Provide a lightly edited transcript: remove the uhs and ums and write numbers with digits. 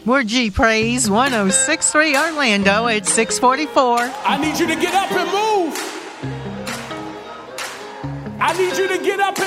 We're G Praise 1063 Orlando at 644. I need you to get up and move. I need you to get up and